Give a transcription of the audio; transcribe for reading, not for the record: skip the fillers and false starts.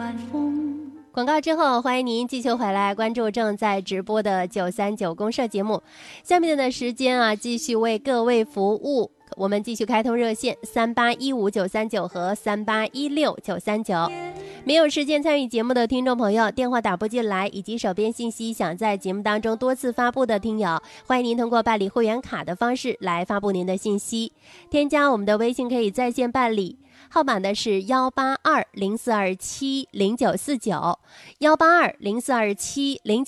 晚风。 广告之后，欢迎您继续回来关注正在直播的939公社节目。下面的时间啊，继续为各位服务。我们继续开通热线3815-939和3816-939。没有时间参与节目的听众朋友，电话打不进来，以及手边信息想在节目当中多次发布的听友，欢迎您通过办理会员卡的方式来发布您的信息。添加我们的微信可以在线办理，号码呢是18204270949，182042709。